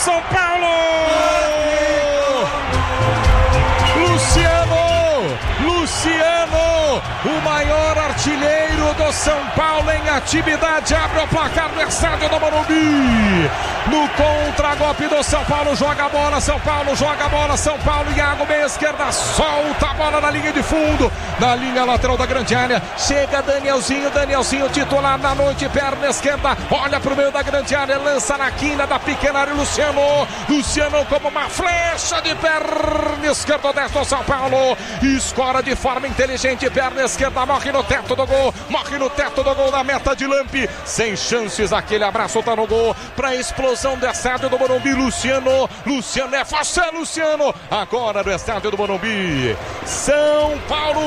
São Paulo! Luciano, o maior artilheiro do São Paulo em atividade, abre o placar no estádio do Morumbi. No contragolpe do São Paulo, joga a bola, São Paulo joga a bola, São Paulo, Iago, meia esquerda, solta a bola na linha de fundo, na linha lateral da grande área, chega Danielzinho, titular na noite, perna esquerda, olha pro meio da grande área, lança na quina da pequena área, Luciano como uma flecha de perna esquerda, desce o São Paulo, escora de forma inteligente, perna esquerda, morre no teto do gol da meta de Lampe, sem chances, aquele abraço tá no gol, pra explosão do estádio do Morumbi. Luciano é você, Luciano, agora no estádio do Morumbi. São Paulo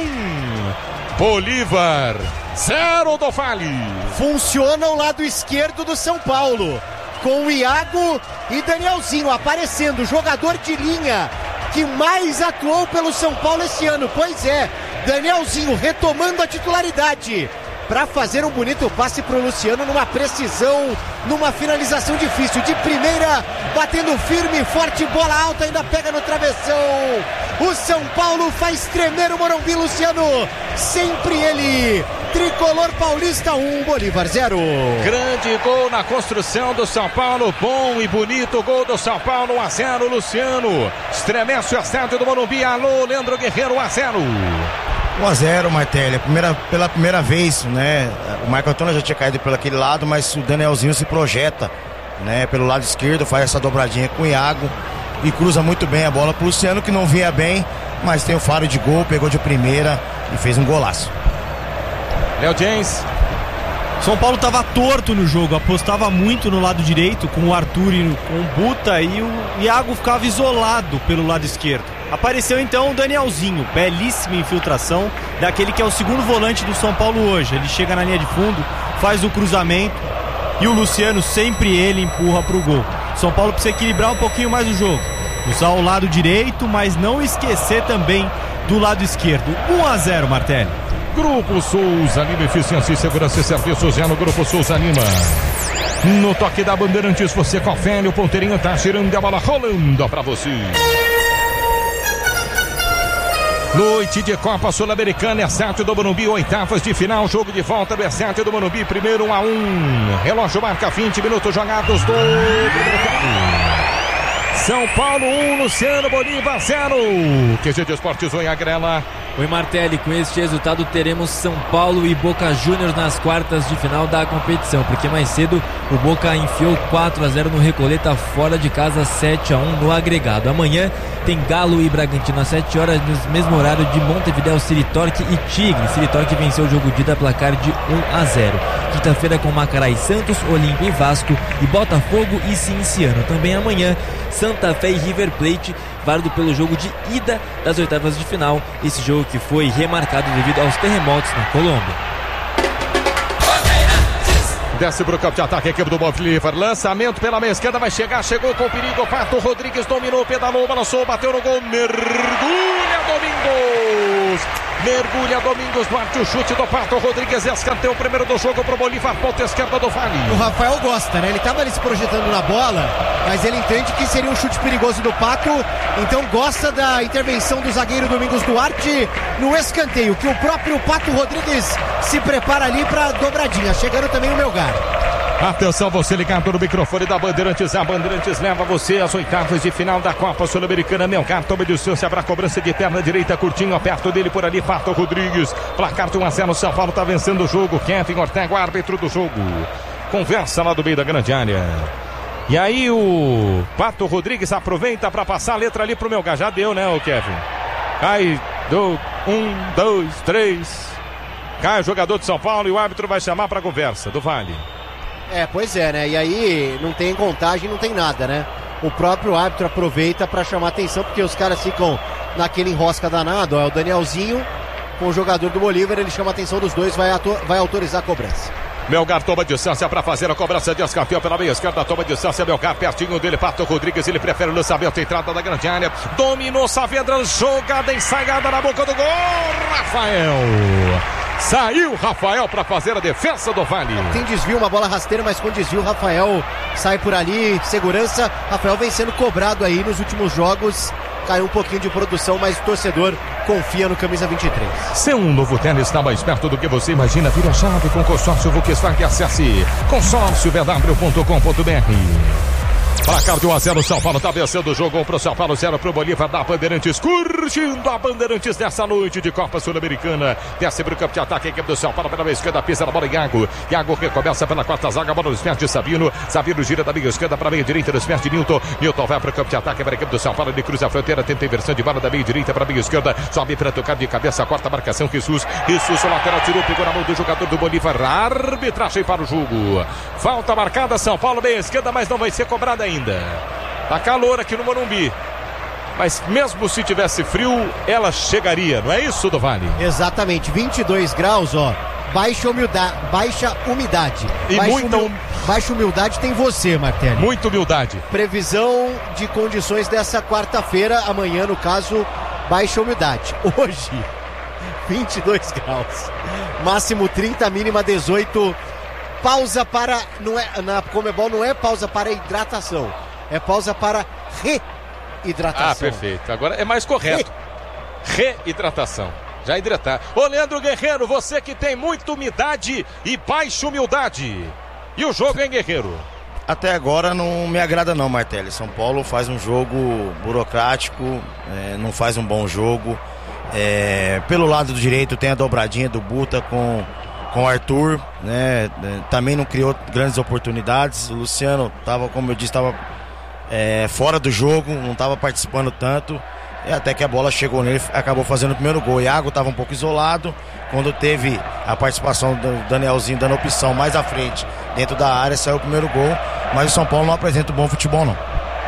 1, Bolívar 0 do Vale. Funciona o lado esquerdo do São Paulo, com o Iago e Danielzinho aparecendo, jogador de linha que mais atuou pelo São Paulo esse ano. Pois é, Danielzinho retomando a titularidade para fazer um bonito passe para o Luciano numa precisão, numa finalização difícil, de primeira, batendo firme, forte, bola alta, ainda pega no travessão. O São Paulo faz tremer o Morumbi. Luciano, sempre ele. Tricolor paulista 1, Bolívar 0. Grande gol na construção do São Paulo, bom e bonito gol do São Paulo, 1-0, Luciano. Estremece o estádio do Morumbi, alô, Leandro Guerreiro, 1-0. 1-0, Martelli, pela primeira vez, né? O Marco Antônio já tinha caído por aquele lado, mas o Danielzinho se projeta, né? Pelo lado esquerdo, faz essa dobradinha com o Iago e cruza muito bem a bola pro Luciano, que não vinha bem, mas tem o faro de gol, pegou de primeira e fez um golaço. Léo James. São Paulo estava torto no jogo, apostava muito no lado direito com o Arthur e com o Buta, e o Iago ficava isolado pelo lado esquerdo. Apareceu então o Danielzinho, belíssima infiltração daquele que é o segundo volante do São Paulo hoje. Ele chega na linha de fundo, faz o cruzamento e o Luciano, sempre ele, empurra para o gol. São Paulo precisa equilibrar um pouquinho mais o jogo, usar o lado direito, mas não esquecer também do lado esquerdo. 1-0, Martelli. Grupo Souza Lima, eficiência e segurança e serviços já no Grupo Souza Lima. No toque da Bandeirantes, você confere, o ponteirinho tá girando, a bola rolando pra você. Noite de Copa Sul-Americana, estádio do Morumbi, oitavas de final, jogo de volta do estádio do Morumbi, primeiro 1-1. Relógio marca 20 minutos jogados do primeiro tempo. São Paulo 1, Luciano, Bolívar 0. QG de Esportes, oi Agrela. Oi Martelli, com este resultado teremos São Paulo e Boca Juniors nas quartas de final da competição, porque mais cedo o Boca enfiou 4-0 no Recoleta fora de casa, 7-1 no agregado. Amanhã tem Galo e Bragantino às 7 horas, no mesmo horário de Montevidéu, Siritorque e Tigre. Siritorque venceu o jogo de ida, placar de 1-0. Quinta-feira com Macará e Santos, Olímpia e Vasco, e Botafogo e Cinciano. Também amanhã Santa Fé e River Plate, válido pelo jogo de ida das oitavas de final, esse jogo que foi remarcado devido aos terremotos na Colômbia. Desce pro campo de ataque, a equipe do Bolívar, lançamento pela meia esquerda, vai chegar, chegou com perigo, Pato Rodrigues dominou, pedalou, balançou, bateu no gol, mergulha Domingos, bate o chute do Pato Rodrigues, escanteio o primeiro do jogo pro Bolívar, ponta esquerda do Vale. O Rafael gosta, né? Ele tava ali se projetando na bola, mas ele entende que seria um chute perigoso do Pato, então gosta da intervenção do zagueiro Domingos Duarte no escanteio, que o próprio Pato Rodrigues se prepara ali pra dobradinha, chegando também o Melgar. Atenção, você ligado no microfone da Bandeirantes. A Bandeirantes leva você às oitavas de final da Copa Sul-Americana. Melgar toma distância para a cobrança de perna direita, curtinho, perto dele por ali, Pato Rodrigues. Placar de 1-0, São Paulo está vencendo o jogo. Kevin Ortega, o árbitro do jogo. Conversa lá do meio da grande área. E aí o Pato Rodrigues aproveita para passar a letra ali pro Melgar. Já deu, né, o Kevin? Cai, 1, 2, 3. Cai o jogador de São Paulo e o árbitro vai chamar para a conversa do Vale. Pois é, né? E aí não tem contagem, não tem nada, né? O próprio árbitro aproveita para chamar atenção, porque os caras ficam naquele enrosca danado. É o Danielzinho com o jogador do Bolívar, ele chama a atenção dos dois, vai autorizar a cobrança. Melgar toma distância para fazer a cobrança de escanteio pela meia esquerda, toma distância, Melgar pertinho dele, Pato Rodrigues, ele prefere o lançamento, entrada da grande área, dominou Saavedra, jogada ensaiada na boca do gol, Rafael Saiu Rafael para fazer a defesa do Vale. Tem desvio, uma bola rasteira, mas com desvio Rafael sai por ali, segurança. Rafael vem sendo cobrado aí nos últimos jogos. Caiu um pouquinho de produção, mas o torcedor confia no camisa 23. Seu novo tênis está mais perto do que você imagina. Vira a chave com consórcio Volkswagen. Acesse consórciovw.com.br. Placar de 1-0, São Paulo tá vencendo o jogo. 1 pro São Paulo, 0 pro Bolívar da Bandeirantes. Curtindo a Bandeirantes nessa noite de Copa Sul-Americana. Desce pro campo de ataque, a equipe do São Paulo pela esquerda, pisa na bola Iago. Iago recomeça pela quarta zaga, bola nos pés de Sabino. Sabino gira da meia esquerda para a meia direita, nos pés de Nilton. Nilton vai pro campo de ataque para a equipe do São Paulo. Ele cruza a fronteira, tenta a inversão de bola da meia direita para a meia esquerda. Sobe para tocar de cabeça, quarta marcação. Jesus, o lateral tirou, pegou na mão do jogador do Bolívar. Arbitragem para o jogo. Falta marcada, São Paulo, meia esquerda, mas não vai ser cobrada ainda. Tá calor aqui no Morumbi, mas mesmo se tivesse frio, ela chegaria, não é isso, do Vale? Exatamente, 22 graus, ó. Baixa umidade. E baixa humildade tem você, Martelli. Muita humildade. Previsão de condições dessa quarta-feira, amanhã, no caso, baixa umidade. Hoje, 22 graus. Máximo 30, mínima 18. Pausa para... na Conmebol não é pausa para hidratação. É pausa para reidratação. Ah, perfeito. Agora é mais correto. Reidratação. Já hidratar. Ô, Leandro Guerreiro, você que tem muita umidade e baixa humildade. E o jogo, hein, Guerreiro? Até agora não me agrada não, Martelli. São Paulo faz um jogo burocrático, não faz um bom jogo. Pelo lado do direito tem a dobradinha do Buta com o Arthur, né? Também não criou grandes oportunidades. O Luciano estava, como eu disse, fora do jogo, não estava participando tanto. E até que a bola chegou nele, acabou fazendo o primeiro gol. O Iago estava um pouco isolado. Quando teve a participação do Danielzinho dando opção mais à frente, dentro da área, saiu o primeiro gol. Mas o São Paulo não apresenta um bom futebol, não.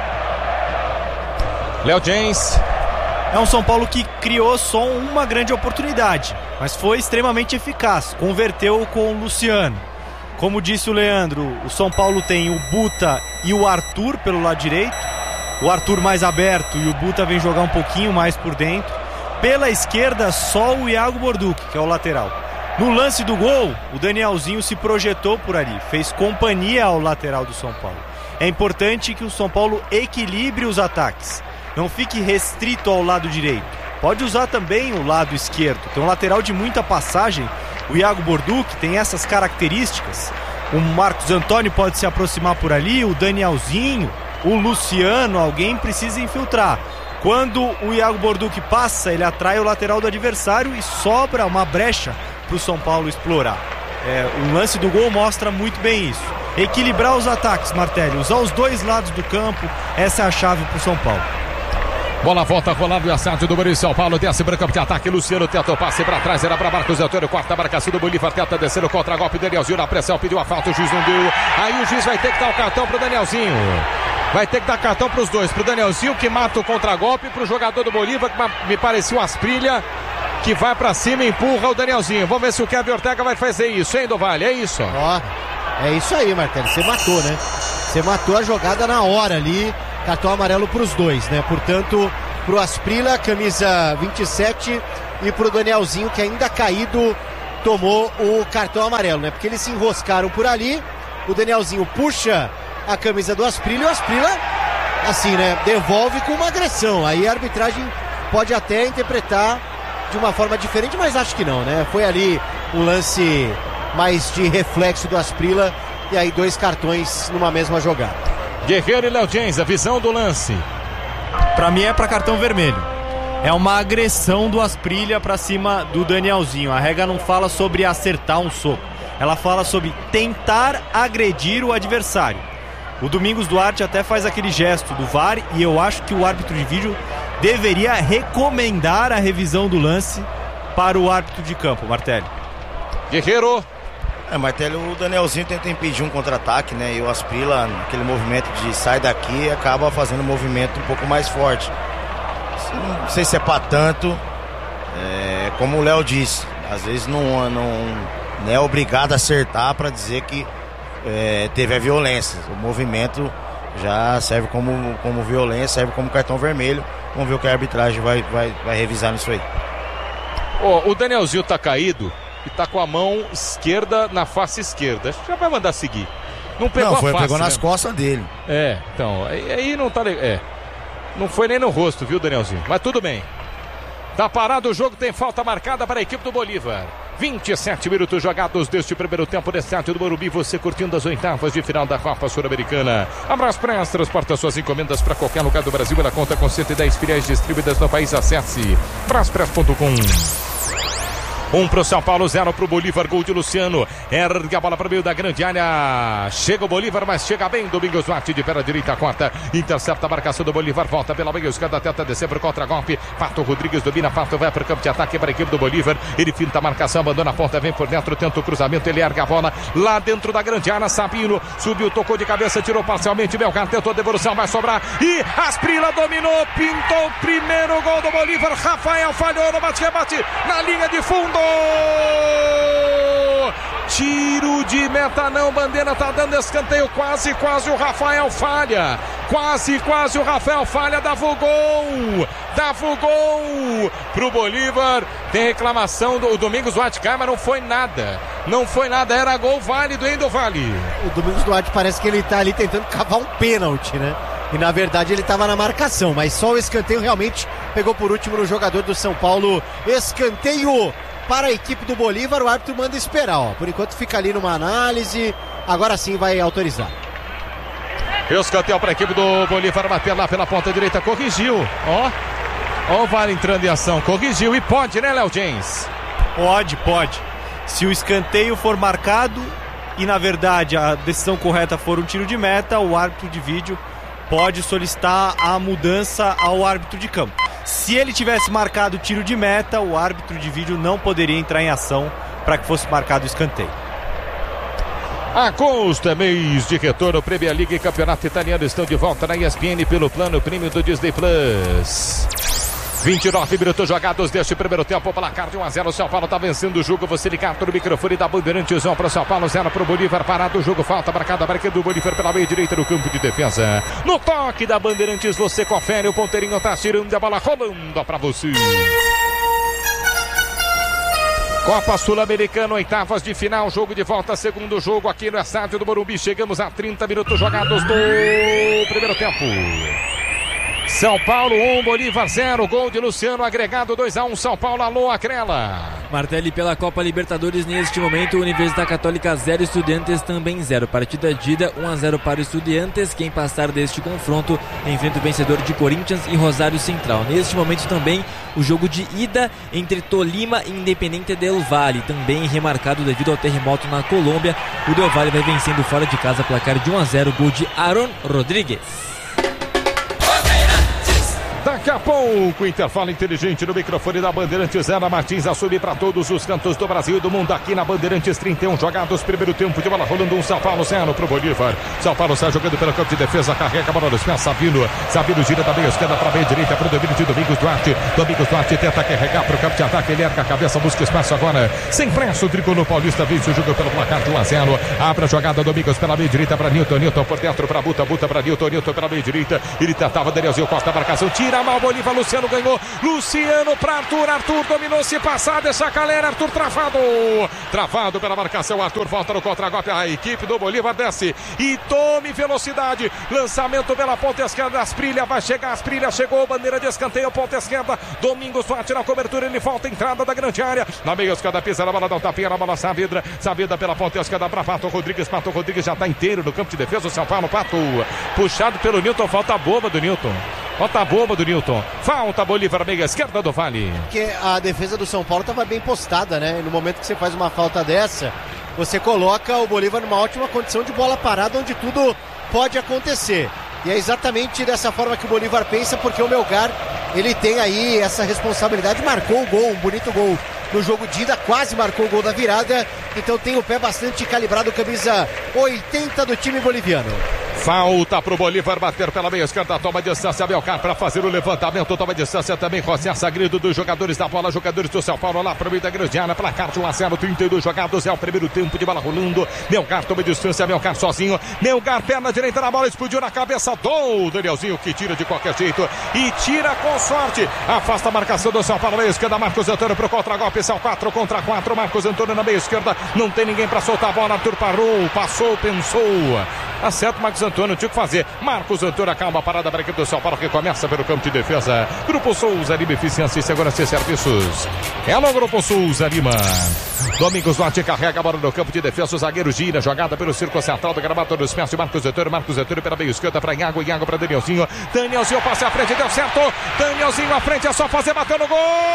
Léo James. É um São Paulo que criou só uma grande oportunidade, mas foi extremamente eficaz. Converteu com o Luciano. Como disse o Leandro, o São Paulo tem o Buta e o Arthur pelo lado direito. O Arthur mais aberto e o Buta vem jogar um pouquinho mais por dentro. Pela esquerda, só o Iago Borduc, que é o lateral. No lance do gol, o Danielzinho se projetou por ali, fez companhia ao lateral do São Paulo. É importante que o São Paulo equilibre os ataques, não fique restrito ao lado direito. Pode usar também o lado esquerdo. Tem um lateral de muita passagem. O Iago Borduc tem essas características. O Marcos Antônio pode se aproximar por ali, o Danielzinho, o Luciano, alguém precisa infiltrar. Quando o Iago Borduc passa, ele atrai o lateral do adversário e sobra uma brecha para o São Paulo explorar. O lance do gol mostra muito bem isso. Equilibrar os ataques, Martelli, usar os dois lados do campo, essa é a chave para o São Paulo. Bola volta rolando e assalto do Bolívar. São Paulo desce para o campo de ataque. Luciano tenta o passe para trás. Era para Marcos Antônio. Quarta marcação do Bolívar. Tenta descer o contra-golpe. Danielzinho na pressão. Pediu a falta. O juiz não deu. Aí o juiz vai ter que dar o cartão para o Danielzinho. Vai ter que dar cartão para os dois. Para o Danielzinho, que mata o contra-golpe. E para o jogador do Bolívar, que me parecia um Asprilha, que vai para cima e empurra o Danielzinho. Vamos ver se o Kevin Ortega vai fazer isso, hein, Dovale? É isso. É isso aí, Martelli. Você matou, né? Você matou a jogada na hora ali. Cartão amarelo para os dois, né? Portanto, pro Asprilla, camisa 27, e pro Danielzinho, que ainda caído, tomou o cartão amarelo, né? Porque eles se enroscaram por ali. O Danielzinho puxa a camisa do Asprilla e o Asprilla, assim, né? Devolve com uma agressão. Aí a arbitragem pode até interpretar de uma forma diferente, mas acho que não, né? Foi ali um lance mais de reflexo do Asprilla, e aí dois cartões numa mesma jogada. Guerreiro e Léo James, a visão do lance. Pra mim é pra cartão vermelho. É uma agressão do Asprilla pra cima do Danielzinho. A regra não fala sobre acertar um soco. Ela fala sobre tentar agredir o adversário. O Domingos Duarte até faz aquele gesto do VAR, e eu acho que o árbitro de vídeo deveria recomendar a revisão do lance para o árbitro de campo, Martelli. Guerreiro. Martelli, o Danielzinho tenta impedir um contra-ataque, né? E o Asprilla, aquele movimento de sai daqui, acaba fazendo um movimento um pouco mais forte. Não sei se é pra tanto. Como o Léo disse, às vezes não é obrigado a acertar para dizer que teve a violência. O movimento já serve como violência, serve como cartão vermelho. Vamos ver o que a arbitragem vai revisar nisso aí. O Danielzinho tá caído. e tá com a mão esquerda na face esquerda. Acho que já vai mandar seguir. Não pegou a face, pegou nas costas dele. Então, aí não tá legal. Não foi nem no rosto, viu, Danielzinho? Mas tudo bem. Tá parado o jogo, tem falta marcada para a equipe do Bolívar. 27 minutos jogados deste primeiro tempo do estádio do Morumbi. Você curtindo as oitavas de final da Copa Sul-Americana. Abraço Press, transporta suas encomendas para qualquer lugar do Brasil. Ela conta com 110 filiais distribuídas no país. Acesse braspress.com. 1 pro São Paulo, 0 pro Bolívar, gol de Luciano, ergue a bola para o meio da grande área, chega o Bolívar, mas chega bem, Domingos Duarte de pé direita, corta, intercepta a marcação do Bolívar, volta pela meia esquerda, tenta descer pro contra-golpe, Pato Rodrigues domina, Pato vai para o campo de ataque para a equipe do Bolívar, ele finta a marcação, abandona a ponta, vem por dentro, tenta o cruzamento, ele ergue a bola lá dentro da grande área, Sabino, subiu, tocou de cabeça, tirou parcialmente, Belgar tentou a devolução, vai sobrar, e Asprila dominou, pintou o primeiro gol do Bolívar, Rafael falhou no bate-rebate, na linha de fundo. Tiro de meta não, bandeira tá dando escanteio, quase o Rafael falha, quase o Rafael falha, dava o gol pro Bolívar. Tem reclamação do Domingos Duarte, mas não foi nada, era gol válido, hein, do Vale. O Domingos Duarte parece que ele tá ali tentando cavar um pênalti, né? E na verdade ele estava na marcação, mas só o escanteio realmente pegou por último no jogador do São Paulo. Escanteio para a equipe do Bolívar, o árbitro manda esperar, ó. Por enquanto fica ali numa análise, agora sim vai autorizar. Escanteio para a equipe do Bolívar, bater lá pela ponta direita, corrigiu, ó o VAR entrando em ação, corrigiu e pode, né, Léo James? Pode. Se o escanteio for marcado e na verdade a decisão correta for um tiro de meta, o árbitro de vídeo pode solicitar a mudança ao árbitro de campo. Se ele tivesse marcado o tiro de meta, o árbitro de vídeo não poderia entrar em ação para que fosse marcado o escanteio. A Costa, mês de retorno, Premier League e Campeonato Italiano estão de volta na ESPN pelo plano premium do Disney Plus. 29 minutos jogados deste primeiro tempo, placar de 1-0, o São Paulo está vencendo o jogo, você ligado no microfone da Bandeirantes, 1 para o São Paulo, 0 para o Bolívar, parado o jogo, falta marcada para a equipe do Bolívar pela meia direita no campo de defesa. No toque da Bandeirantes, você confere, o ponteirinho está tirando a bola, rolando para você. Copa Sul-Americana, oitavas de final, jogo de volta, segundo jogo aqui no estádio do Morumbi, chegamos a 30 minutos jogados do primeiro tempo. São Paulo 1, Bolívar 0, gol de Luciano, agregado 2-1, São Paulo, alô, Acrela. Martelli pela Copa Libertadores, neste momento, Universidade Católica 0, Estudiantes também 0. Partida de ida, 1-0 para o Estudiantes, quem passar deste confronto enfrenta o vencedor de Corinthians e Rosário Central. Neste momento também, o jogo de ida entre Tolima e Independiente del Valle, também remarcado devido ao terremoto na Colômbia. O Del Valle vai vencendo fora de casa, placar de 1-0, gol de Aaron Rodrigues. Daqui a pouco, intervalo inteligente no microfone da Bandeirantes. Ana Martins assume para todos os cantos do Brasil e do mundo aqui na Bandeirantes. 31 jogados, primeiro tempo de bola rolando, um São Paulo 0 pro Bolívar. São Paulo sai jogando pelo campo de defesa, carrega a bola nos pés, Sabino gira da meia esquerda para a meia direita para o domínio de Domingos Duarte. Domingos Duarte tenta carregar para o campo de ataque, ele erga a cabeça, busca espaço agora. Sem pressa, o tricolor paulista vence o jogo pelo placar de 1-0. Abre a jogada, Domingos pela meia direita para Nilton por dentro para Buta para Nilton pela meia direita. Ele tentava, Danielzinho Costa, a marcação, tira mal, Bolívar, Luciano ganhou, Luciano para Arthur dominou, se passar, deixa a galera, Arthur travado pela marcação, Arthur volta no contra-golpe, a equipe do Bolívar desce e tome velocidade, lançamento pela ponta esquerda, Asprilla vai chegar, Asprilla chegou, bandeira de escanteio, ponta esquerda, Domingos Duarte na cobertura, ele volta, entrada da grande área, na meia esquerda, pisa na bola, dá um tapinha na bola, Saavedra pela ponta esquerda para Pato Rodrigues já está inteiro no campo de defesa, o São Paulo, Pato, puxado pelo Nilton, falta boba do Nilton. Falta Bolívar, meia esquerda do Vale. Porque a defesa do São Paulo estava bem postada, né? No momento que você faz uma falta dessa, você coloca o Bolívar numa ótima condição de bola parada, onde tudo pode acontecer. E é exatamente dessa forma que o Bolívar pensa, porque o Melgar, ele tem aí essa responsabilidade, marcou o gol, um bonito gol no jogo de ida, quase marcou o gol da virada, então tem o pé bastante calibrado, camisa 80 do time boliviano. Falta pro Bolívar bater pela meia esquerda, toma distância, Melgar para fazer o levantamento, toma distância também, José Sagredo dos jogadores da bola, jogadores do São Paulo lá pro meio da grande área, placar de 1-0, 32 jogados, é o primeiro tempo de bola rolando, Melgar toma distância, Melgar sozinho, Melgar perna direita na bola, explodiu na cabeça do Danielzinho, que tira de qualquer jeito e tira com sorte, afasta a marcação do São Paulo, meia esquerda, Marcos Antônio pro contra-golpe, são 4 contra 4, Marcos Antônio na meia esquerda, não tem ninguém para soltar a bola, Arthur parou, passou, pensou, acerta o Marcos Antônio, tinha que fazer. Marcos Antônio acaba a parada para a equipe do São Paulo, que começa pelo campo de defesa. Grupo Souza Lima, eficiência e segurança e serviços. É no Grupo Souza Lima. Domingos Duarte carrega a bola no campo de defesa. O zagueiro gira, jogada pelo círculo central do gramado dos pés de Marcos Antônio pela meia esquerda para Iago para Danielzinho. Danielzinho passa à frente, deu certo. Danielzinho à frente, é só fazer, bateu no gol.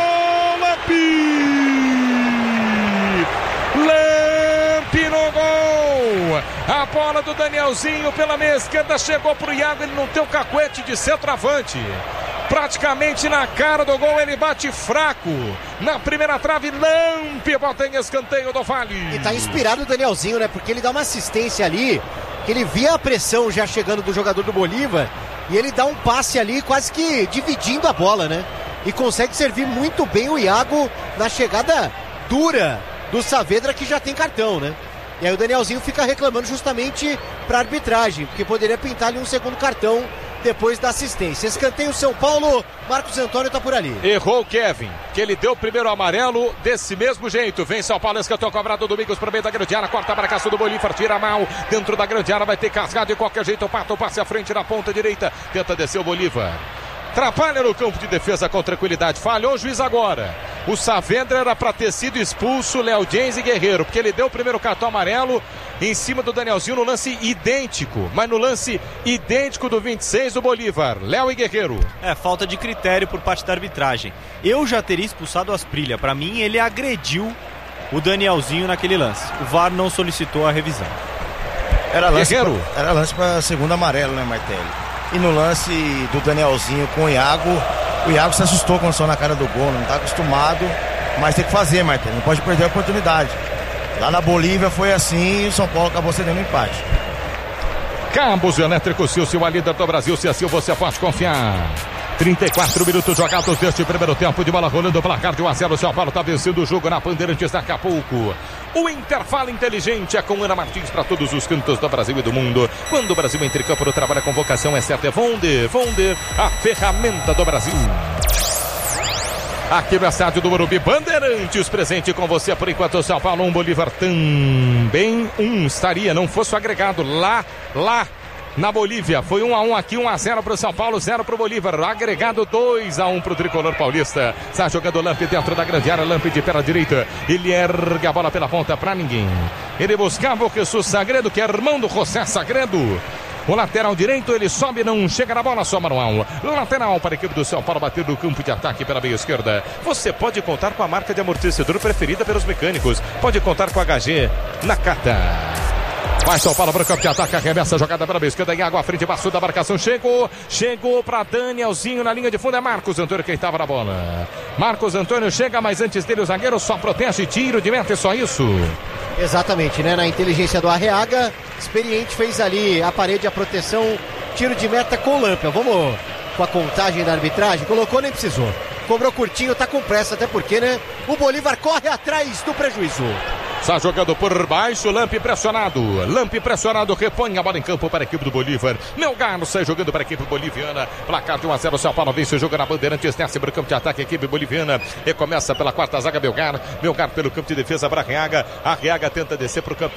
Lampi no gol. A bola do Danielzinho pela meia esquerda chegou pro Iago, ele não tem o cacuete de centroavante. Praticamente na cara do gol, ele bate fraco. Na primeira trave, Lampi bota em escanteio do Vale. E tá inspirado o Danielzinho, né? Porque ele dá uma assistência ali, que ele via a pressão já chegando do jogador do Bolívar, e ele dá um passe ali quase que dividindo a bola, né? E consegue servir muito bem o Iago na chegada dura do Saavedra, que já tem cartão, né? E aí o Danielzinho fica reclamando justamente pra arbitragem, porque poderia pintar ali um segundo cartão depois da assistência. Escanteio São Paulo, Marcos Antônio tá por ali. Errou o Kevin, que ele deu o primeiro amarelo desse mesmo jeito. Vem São Paulo, escanteio cobrado, Domingos pro meio da grande área, corta a marcação do Bolívar, tira mal, dentro da grande área, vai ter cascado de qualquer jeito, o Pato passa à frente na ponta direita, tenta descer o Bolívar. Atrapalha no campo de defesa com tranquilidade. Falhou o juiz agora. O Saavedra era para ter sido expulso, Léo James e Guerreiro, porque ele deu o primeiro cartão amarelo em cima do Danielzinho no lance idêntico. Mas no lance idêntico do 26 do Bolívar. Léo e Guerreiro. Falta de critério por parte da arbitragem. Eu já teria expulsado o Asprilla. Para mim, ele agrediu o Danielzinho naquele lance. O VAR não solicitou a revisão. Era lance para segundo amarelo, né, Martelli? E no lance do Danielzinho com o Iago se assustou quando saiu na cara do gol, não está acostumado, mas tem que fazer, Martelli, não pode perder a oportunidade. Lá na Bolívia foi assim e o São Paulo acabou cedendo um empate. Cabos Elétricos Silcio, a líder do Brasil, se assim você pode confiar. 34 minutos jogados deste primeiro tempo de bola rolando, placar de 1-0. O São Paulo está vencendo o jogo na Bandeirantes daqui a pouco. O intervalo inteligente é com Ana Martins para todos os cantos do Brasil e do mundo. Quando o Brasil entra em campo no trabalho, a convocação é certa. É Vonder, a ferramenta do Brasil. Aqui no estádio do Morumbi, Bandeirantes presente com você por enquanto. São Paulo 1, Bolívar também 1 estaria, não fosse o agregado lá na Bolívia. Foi 1-1 aqui, 1-0 para o São Paulo, 0 para o Bolívar. Agregado 2-1 para o tricolor paulista. Está jogando o Lampi dentro da grande área. Lampi de perna direita. Ele ergue a bola pela ponta para ninguém. Ele buscava o Jesus Sagredo, que é irmão do José Sagredo. O lateral direito, ele sobe, não chega na bola, só manual. Lateral para a equipe do São Paulo, bater no campo de ataque pela meia esquerda. Você pode contar com a marca de amortecedor preferida pelos mecânicos. Pode contar com a HG Nakata. Vai São Paulo para o campo de ataque, arremessa a jogada pela meia esquerda, em água à frente, passou da marcação, chegou para Danielzinho na linha de fundo, é Marcos Antônio quem estava na bola. Marcos Antônio chega, mas antes dele o zagueiro só protege, tiro de meta, é só isso. Exatamente, né? Na inteligência do Arreaga, experiente, fez ali a parede, a proteção, tiro de meta com o Lampa. Vamos com a contagem da arbitragem, colocou, nem precisou. Cobrou curtinho, tá com pressa, até porque, né? O Bolívar corre atrás do prejuízo. Está jogando por baixo, Lampi pressionado, repõe a bola em campo para a equipe do Bolívar. Melgar sai jogando para a equipe boliviana. Placar de 1-0, São Paulo vence o jogo na Bandeirantes, desce para o campo de ataque a equipe boliviana. E começa pela quarta zaga, Melgar pelo campo de defesa para Arreaga. Arreaga tenta descer para o campo